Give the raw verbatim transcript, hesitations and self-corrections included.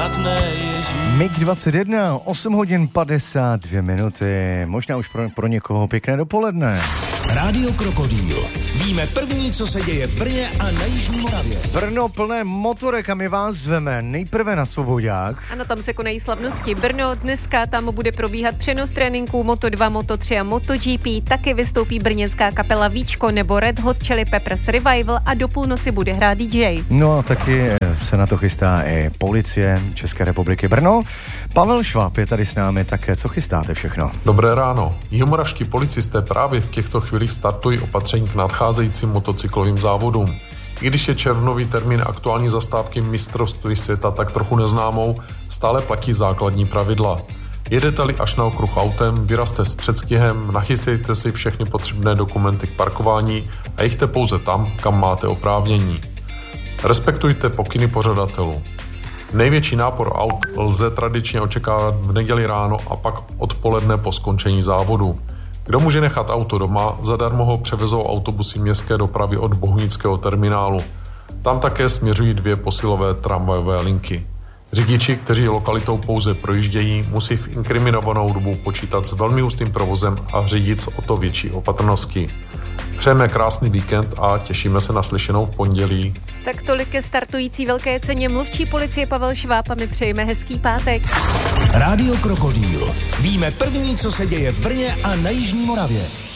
špatné Ježíš. Mig dvacet jedna, osm hodin padesát dvě minuty, možná už pro, pro někoho pěkné dopoledne. Rádio Krokodýl. Víme první, co se děje v Brně a na Jižní Moravě. Brno plné motorek a my vás zveme nejprve na Svobodák. Ano, tam se konají slavnosti. Brno dneska, tam bude probíhat přenos tréninků Moto dva, Moto tři a MotoGP. Taky vystoupí brněnská kapela Víčko nebo Red Hot Chili Peppers Revival a do půlnoci bude hrát D J. No a taky se na to chystá i policie České republiky Brno. Pavel Šváb je tady s námi, tak co chystáte všechno? Dobré ráno. Jihomoravští policisté právě v těchto chvílích startují opatření k nadcházejícím motocyklovým závodům. I když je červnový termín aktuální zastávky mistrovství světa tak trochu neznámou, stále platí základní pravidla. Jedete-li až na okruh autem, vyrazte s předstihem, nachystejte si všechny potřebné dokumenty k parkování a jeďte pouze tam, kam máte oprávnění. Respektujte pokyny pořadatelů. Největší nápor aut lze tradičně očekávat v neděli ráno a pak odpoledne po skončení závodu. Kdo může nechat auto doma, zadarmo ho převezou autobusy městské dopravy od Bohunického terminálu. Tam také směřují dvě posilové tramvajové linky. Řidiči, kteří lokalitou pouze projíždějí, musí v inkriminovanou dobu počítat s velmi hustým provozem a řídit s o to větší opatrností. Přejeme krásný víkend a těšíme se na slyšenou v pondělí. Tak tolik ke startující velké ceně. Mluvčí policie Pavel Šváb a my přejeme hezký pátek. Rádio Krokodýl. Víme první, co se děje v Brně a na Jižní Moravě.